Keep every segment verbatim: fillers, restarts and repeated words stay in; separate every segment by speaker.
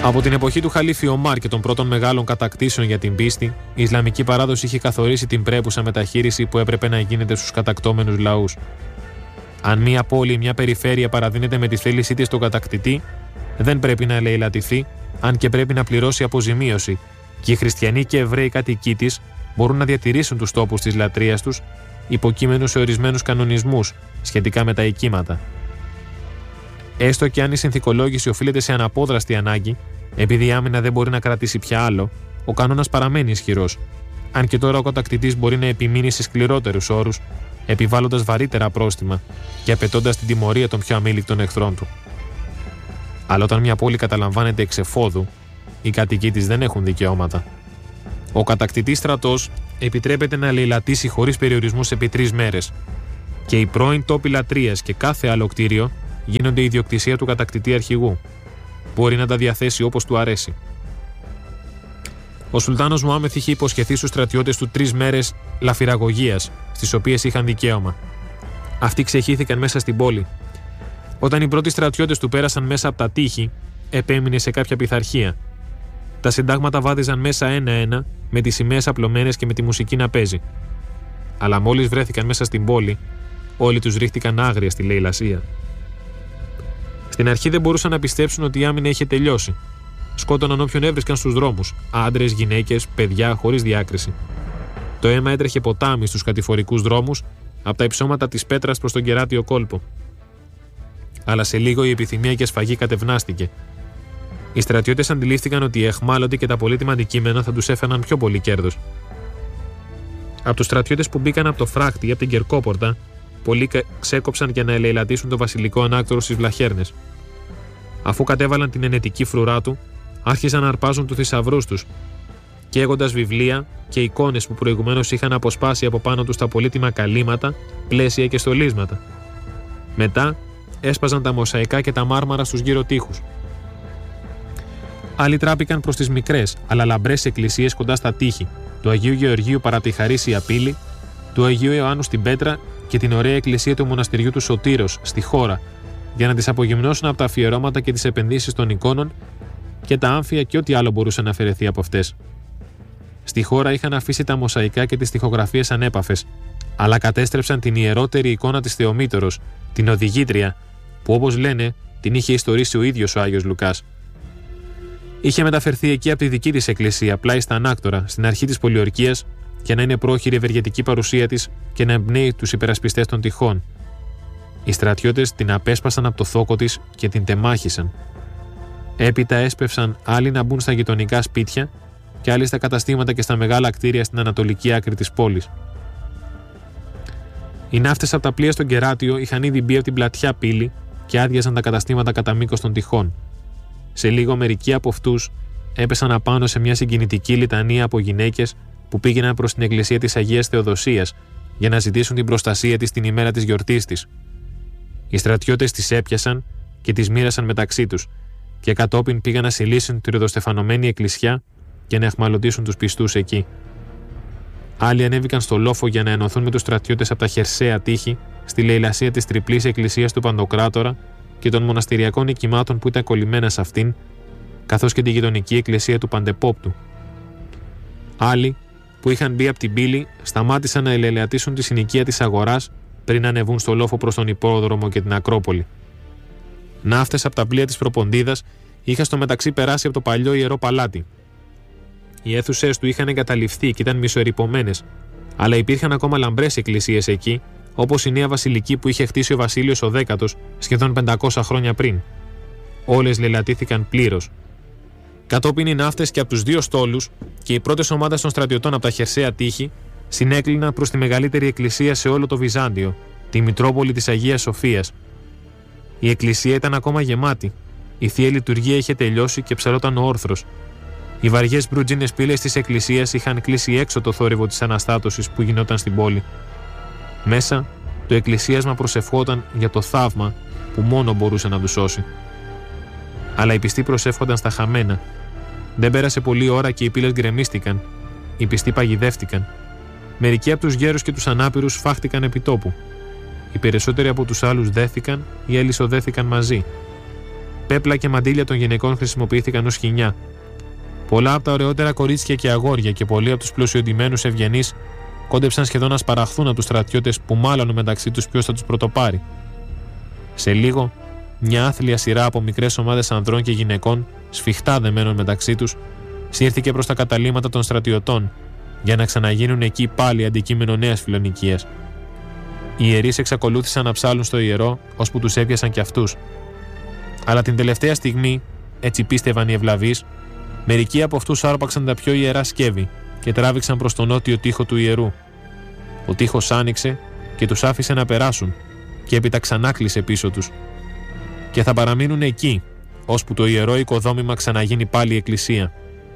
Speaker 1: Από την εποχή του Χαλίφη Ομάρ και των πρώτων μεγάλων κατακτήσεων για την πίστη, η Ισλαμική παράδοση είχε καθορίσει την πρέπουσα μεταχείριση που έπρεπε να γίνεται στους κατακτώμενους λαούς. Αν μια πόλη ή μια περιφέρεια παραδίνεται με τη θέλησή της στον κατακτητή, δεν πρέπει να ελεηλατηθεί, αν και πρέπει να πληρώσει αποζημίωση, και οι χριστιανοί και εβραίοι κατοικοί της μπορούν να διατηρήσουν τους τόπους της λατρείας τους, υποκείμενους σε ορισμένους κανονισμούς σχετικά με τα οικήματα. Έστω και αν η συνθηκολόγηση οφείλεται σε αναπόδραστη ανάγκη, επειδή η άμυνα δεν μπορεί να κρατήσει πια άλλο, ο κανόνας παραμένει ισχυρός, αν και τώρα ο κατακτητής μπορεί να επιμείνει σε σκληρότερους όρους, επιβάλλοντας βαρύτερα πρόστιμα και απαιτώντας την τιμωρία των πιο αμήλικτων εχθρών του. Αλλά όταν μια πόλη καταλαμβάνεται εξ εφόδου, οι κατοικοί της δεν έχουν δικαιώματα. Ο κατακτητής στρατός επιτρέπεται να λαιλατήσει χωρίς περιορισμούς επί τρεις μέρες, και οι πρώην τόποι λατρείας και κάθε άλλο κτίριο γίνονται ιδιοκτησία του κατακτητή αρχηγού. Μπορεί να τα διαθέσει όπως του αρέσει. Ο Σουλτάνος Μωάμεθ είχε υποσχεθεί στους στρατιώτες του τρεις μέρες λαφυραγωγίας, στις οποίες είχαν δικαίωμα. Αυτοί ξεχύθηκαν μέσα στην πόλη. Όταν οι πρώτοι στρατιώτες του πέρασαν μέσα από τα τείχη, επέμεινε σε κάποια πειθαρχία. Τα συντάγματα βάδιζαν μέσα ένα-ένα, με τις σημαίες απλωμένες και με τη μουσική να παίζει. Αλλά μόλις βρέθηκαν μέσα στην πόλη, όλοι τους ρίχτηκαν άγρια στη λαιλασία. Στην αρχή δεν μπορούσαν να πιστέψουν ότι η άμυνα είχε τελειώσει. Σκότωναν όποιον έβρισκαν στους δρόμους, άντρες, γυναίκες, παιδιά, χωρίς διάκριση. Το αίμα έτρεχε ποτάμι στους κατηφορικούς δρόμους, από τα υψώματα της πέτρας προς τον κεράτιο κόλπο. Αλλά σε λίγο η επιθυμία για σφαγή κατευνάστηκε. Οι στρατιώτες αντιλήφθηκαν ότι οι αιχμάλωτοι και τα πολύτιμα αντικείμενα θα τους έφεραν πιο πολύ κέρδος. Από τους στρατιώτες που μπήκαν από το φράχτη ή από την Κερκόπορτα, πολλοί ξέκοψαν για να ελεηλατήσουν το βασιλικό ανάκτορο στις Βλαχέρνες. Αφού κατέβαλαν την ενετική φρουρά του, άρχισαν να αρπάζουν τους θησαυρούς τους, καίγοντας βιβλία και εικόνες που προηγουμένως είχαν αποσπάσει από πάνω τους τα πολύτιμα καλύματα, πλαίσια και στολίσματα. Μετά έσπαζαν τα μοσαϊκά και τα μάρμαρα στους γύρω τοίχους. Άλλοι τράπηκαν προς τις μικρές αλλά λαμπρές εκκλησίες κοντά στα τείχη, του Αγίου Γεωργίου παρά τη Χαρίσια Πύλη, του Αγίου Ιωάννου στην Πέτρα και την ωραία εκκλησία του μοναστηριού του Σωτήρος στη Χώρα, για να τις απογυμνώσουν από τα αφιερώματα και τις επενδύσεις των εικόνων και τα άμφια και ό,τι άλλο μπορούσε να αφαιρεθεί από αυτές. Στη Χώρα είχαν αφήσει τα μοσαϊκά και τις τοιχογραφίες ανέπαφες, αλλά κατέστρεψαν την ιερότερη εικόνα της Θεομήτωρος, την Οδηγήτρια, που όπως λένε την είχε ιστορήσει ο ίδιος ο Άγιος Λουκάς. Είχε μεταφερθεί εκεί από τη δική της εκκλησία, πλάι στα ανάκτορα, στην αρχή της πολιορκίας, για να είναι πρόχειρη ευεργετική παρουσία της και να εμπνέει τους υπερασπιστές των τυχών. Οι στρατιώτες την απέσπασαν από το θόκο της και την τεμάχισαν. Έπειτα έσπευσαν άλλοι να μπουν στα γειτονικά σπίτια και άλλοι στα καταστήματα και στα μεγάλα κτίρια στην ανατολική άκρη της πόλης. Οι ναύτες από τα πλοία στον Κεράτιο είχαν ήδη μπει από την πλατιά πύλη και άδειαζαν τα καταστήματα κατά μήκος των τυχών. Σε λίγο μερικοί από αυτούς έπεσαν απάνω σε μια συγκινητική λιτανία από γυναίκες που πήγαιναν προς την εκκλησία της Αγίας Θεοδοσίας για να ζητήσουν την προστασία της την ημέρα της γιορτής της. Οι στρατιώτες τις έπιασαν και τις μοίρασαν μεταξύ τους και κατόπιν πήγαν να συλλήσουν τη ροδοστεφανωμένη εκκλησιά και να αιχμαλωτήσουν τους πιστούς εκεί. Άλλοι ανέβηκαν στο λόφο για να ενωθούν με τους στρατιώτες από τα χερσαία τείχη στη λαιλασία της τριπλής εκκλησίας του Παντοκράτορα και των μοναστηριακών οικημάτων που ήταν κολλημένα σε αυτήν, καθώς και τη γειτονική εκκλησία του Παντεπόπτου. Άλλοι, που είχαν μπει από την πύλη, σταμάτησαν να ελεηλατήσουν τη συνοικία της αγοράς πριν να ανεβούν στο λόφο προς τον υπόδρομο και την Ακρόπολη. Ναύτες από τα πλοία της Προποντίδας είχαν στο μεταξύ περάσει από το παλιό ιερό παλάτι. Οι αίθουσες του είχαν εγκαταλειφθεί και ήταν μισοερειπωμένες, αλλά υπήρχαν ακόμα λαμπρές εκκλησίες εκεί, όπως η νέα βασιλική που είχε χτίσει ο Βασίλειος ο Δέκατος σχεδόν πεντακόσια χρόνια πριν. Όλες λαιλατήθηκαν πλήρως. Κατόπιν οι ναύτες και από τους δύο στόλους και οι πρώτες ομάδες των στρατιωτών από τα χερσαία τείχη συνέκλειναν προς τη μεγαλύτερη εκκλησία σε όλο το Βυζάντιο, τη Μητρόπολη της Αγίας Σοφίας. Η εκκλησία ήταν ακόμα γεμάτη. Η θεία λειτουργία είχε τελειώσει και ψαλόταν ο όρθρος. Οι βαριές μπρουτζίνες πύλες της εκκλησίας είχαν κλείσει έξω το θόρυβο της αναστάτωσης που γινόταν στην πόλη. Μέσα, το εκκλησίασμα προσευχόταν για το θαύμα που μόνο μπορούσε να τους σώσει. Αλλά οι πιστοί προσεύχονταν στα χαμένα. Δεν πέρασε πολλή ώρα και οι πύλες γκρεμίστηκαν. Οι πιστοί παγιδεύτηκαν. Μερικοί από τους γέρους και τους ανάπηρους φάχτηκαν επί τόπου. Οι περισσότεροι από τους άλλους δέθηκαν ή αλυσοδέθηκαν μαζί. πέπλα και μαντήλια των γυναικών χρησιμοποιήθηκαν ως σκοινιά. Πολλά από τα ωραιότερα κορίτσια και αγόρια και πολλοί από τους πλουσιοντημένους ευγενείς κόντεψαν σχεδόν να σπαραχθούν από τους στρατιώτες που μάλωναν μεταξύ τους ποιος θα τους πρωτοπάρει. Σε λίγο, μια άθλια σειρά από μικρές ομάδες ανδρών και γυναικών, σφιχτά δεμένων μεταξύ τους, σύρθηκε προς τα καταλύματα των στρατιωτών για να ξαναγίνουν εκεί πάλι αντικείμενο νέας φιλονικίας. Οι ιερείς εξακολούθησαν να ψάλουν στο ιερό, ώσπου τους έπιασαν κι αυτούς. Αλλά την τελευταία στιγμή, έτσι πίστευαν οι ευλαβείς, μερικοί από αυτούς άρπαξαν τα πιο ιερά σκεύη και τράβηξαν προς τον νότιο τοίχο του ιερού. Ο τοίχος άνοιξε και τους άφησε να περάσουν, και έπειτα ξανά κλείσε πίσω τους. Και θα παραμείνουν εκεί, ώσπου το ιερό οικοδόμημα ξαναγίνει πάλι η εκκλησία.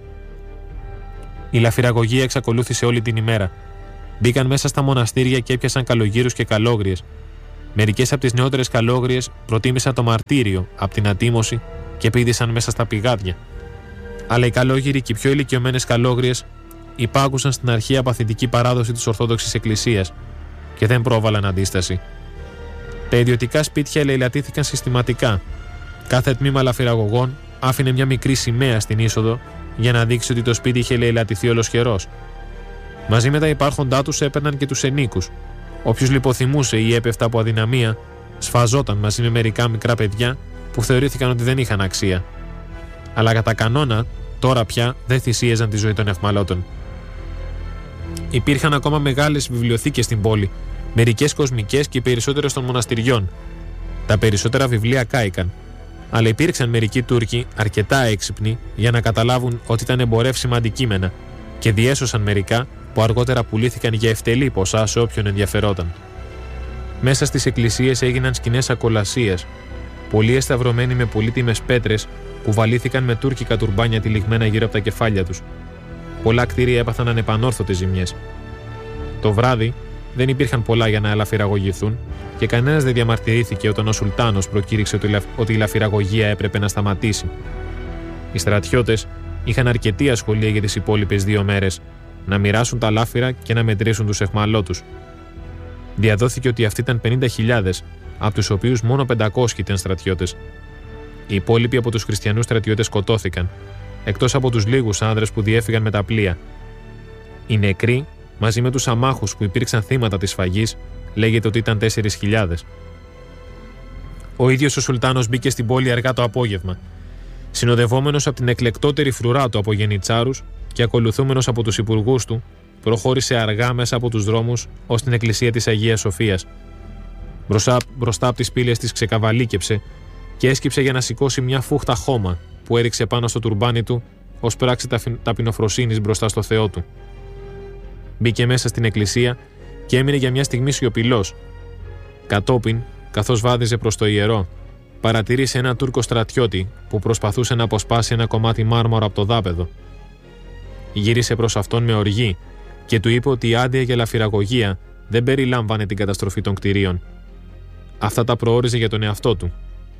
Speaker 1: Η λαφυραγωγία εξακολούθησε όλη την ημέρα. Μπήκαν μέσα στα μοναστήρια και έπιασαν καλογύρους και καλόγριες. Μερικές από τις νεότερες καλόγριες προτίμησαν το μαρτύριο από την ατίμωση και πήδησαν μέσα στα πηγάδια. Αλλά οι καλόγυροι και οι πιο ηλικιωμένες καλόγριες υπάκουσαν στην αρχαία παθητική παράδοση της Ορθόδοξης Εκκλησίας και δεν πρόβαλαν αντίσταση. Τα ιδιωτικά σπίτια ελεηλατήθηκαν συστηματικά. Κάθε τμήμα λαφυραγωγών άφηνε μια μικρή σημαία στην είσοδο για να δείξει ότι το σπίτι είχε ελεηλατηθεί ολοσχερός. Μαζί με τα υπάρχοντά τους έπαιρναν και τους ενίκους. Όποιος λιποθυμούσε ή έπεφτα από αδυναμία, σφαζόταν μαζί με μερικά μικρά παιδιά που θεωρήθηκαν ότι δεν είχαν αξία. Αλλά κατά κανόνα, τώρα πια δεν θυσίαζαν τη ζωή των αιχμαλώτων. Υπήρχαν ακόμα μεγάλες βιβλιοθήκες στην πόλη, μερικές κοσμικές και οι περισσότερες των μοναστηριών. Τα περισσότερα βιβλία κάηκαν. Αλλά υπήρξαν μερικοί Τούρκοι αρκετά έξυπνοι για να καταλάβουν ότι ήταν εμπορεύσιμα αντικείμενα και διέσωσαν μερικά που αργότερα πουλήθηκαν για ευτελή ποσά σε όποιον ενδιαφερόταν. Μέσα στις εκκλησίες έγιναν σκηνές ακολασίας. Πολλοί εσταυρωμένοι με πολύτιμες πέτρες κουβαλήθηκαν με τούρκικα τουρμπάνια τυλιγμένα γύρω από τα κεφάλια τους. Πολλά κτίρια έπαθαν ανεπανόρθωτες ζημιές. Το βράδυ δεν υπήρχαν πολλά για να λαφυραγωγηθούν και κανένας δεν διαμαρτυρήθηκε όταν ο Σουλτάνος προκήρυξε ότι η λαφυραγωγία έπρεπε να σταματήσει. Οι στρατιώτες είχαν αρκετή ασχολία για τις υπόλοιπες δύο μέρες, να μοιράσουν τα λάφυρα και να μετρήσουν τους αιχμαλώτους. Διαδόθηκε ότι αυτοί ήταν πενήντα χιλιάδες, από τους οποίους μόνο πεντακόσιοι ήταν στρατιώτες. Οι υπόλοιποι από τους χριστιανούς στρατιώτες σκοτώθηκαν, εκτός από τους λίγους άνδρες που διέφυγαν με τα πλοία. Οι νεκροί, μαζί με τους αμάχους που υπήρξαν θύματα της σφαγής, λέγεται ότι ήταν τέσσερις χιλιάδες. Ο ίδιος ο Σουλτάνος μπήκε στην πόλη αργά το απόγευμα, συνοδευόμενος από την εκλεκτότερη φρουρά του από γενιτσάρους και ακολουθούμενος από τους υπουργούς του, προχώρησε αργά μέσα από τους δρόμους ως την εκκλησία της Αγίας Σοφίας. Μπροστά, μπροστά από τις πύλες της ξεκαβαλίκεψε και έσκυψε για να σηκώσει μια φούχτα χώμα που έριξε πάνω στο τουρμπάνι του ως πράξη ταπεινοφροσύνης μπροστά στο Θεό του. Μπήκε μέσα στην εκκλησία και έμεινε για μια στιγμή σιωπηλός. Κατόπιν, καθώς βάδιζε προς το ιερό, παρατήρησε έναν Τούρκο στρατιώτη που προσπαθούσε να αποσπάσει ένα κομμάτι μάρμαρο από το δάπεδο. Γύρισε προς αυτόν με οργή και του είπε ότι η άδεια για λαφυραγωγία δεν περιλάμβανε την καταστροφή των κτηρίων. Αυτά τα προόριζε για τον εαυτό του.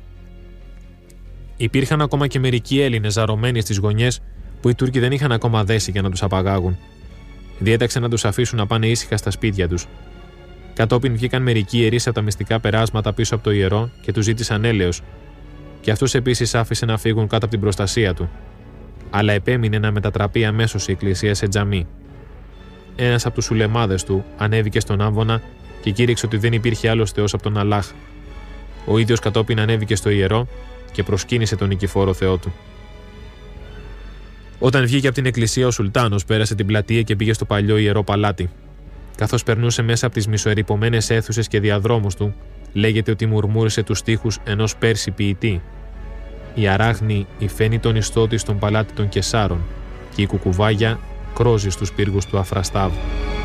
Speaker 1: Υπήρχαν ακόμα και μερικοί Έλληνες ζαρωμένοι στις γωνιές που οι Τούρκοι δεν είχαν ακόμα δέσει για να τους απαγάγουν. Διέταξε να τους αφήσουν να πάνε ήσυχα στα σπίτια τους. Κατόπιν βγήκαν μερικοί ιερείς από τα μυστικά περάσματα πίσω από το ιερό και του ζήτησαν έλεος, και αυτούς επίσης άφησε να φύγουν κάτω από την προστασία του. Αλλά επέμεινε να μετατραπεί αμέσως η εκκλησία σε τζαμί. Ένας από τους σουλεμάδες του ανέβηκε στον άμβονα και κήρυξε ότι δεν υπήρχε άλλος Θεός από τον Αλλάχ. Ο ίδιος κατόπιν ανέβηκε στο ιερό και προσκύνησε τον νικηφόρο Θεό του. Όταν βγήκε από την εκκλησία, ο Σουλτάνος πέρασε την πλατεία και πήγε στο παλιό ιερό παλάτι. Καθώς περνούσε μέσα από τις μισοερειπωμένες αίθουσες και διαδρόμους του, λέγεται ότι μουρμούρισε τους στίχους ενός Πέρση ποιητή. Η αράγνη υφαίνει τον ιστό της στον παλάτι των Κεσάρων και η κουκουβάγια κρόζει στους πύργους του Αφραστάβ.